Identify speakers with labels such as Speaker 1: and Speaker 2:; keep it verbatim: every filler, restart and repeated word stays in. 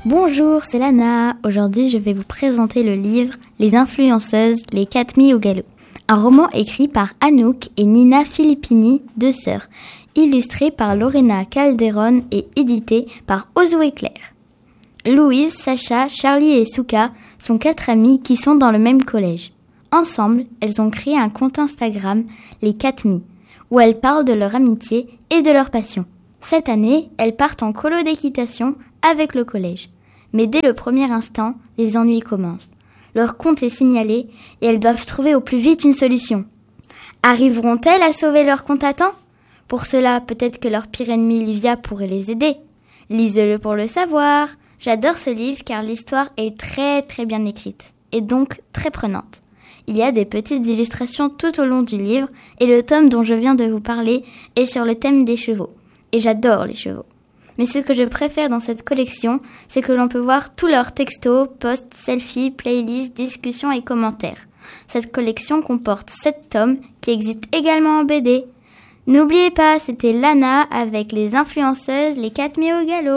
Speaker 1: Bonjour, c'est Lana. Aujourd'hui, je vais vous présenter le livre « Les influenceuses, les quatre mis au galop ». Un roman écrit par Anouk et Nina Filippini, deux sœurs, illustré par Lorena Calderon et édité par Ozo Éclair. Louise, Sacha, Charlie et Souka sont quatre amies qui sont dans le même collège. Ensemble, elles ont créé un compte Instagram, les quatre mis, où elles parlent de leur amitié et de leur passion. Cette année, elles partent en colo d'équitation avec le collège. Mais dès le premier instant, les ennuis commencent. Leur compte est signalé et elles doivent trouver au plus vite une solution. Arriveront-elles à sauver leur compte à temps ? Pour cela, peut-être que leur pire ennemi Livia pourrait les aider. Lisez-le pour le savoir. J'adore ce livre car l'histoire est très très bien écrite et donc très prenante. Il y a des petites illustrations tout au long du livre et le tome dont je viens de vous parler est sur le thème des chevaux. Et j'adore les chevaux. Mais ce que je préfère dans cette collection, c'est que l'on peut voir tous leurs textos, posts, selfies, playlists, discussions et commentaires. Cette collection comporte sept tomes qui existent également en B D. N'oubliez pas, c'était Lana avec les influenceuses, les quatre mis au galop.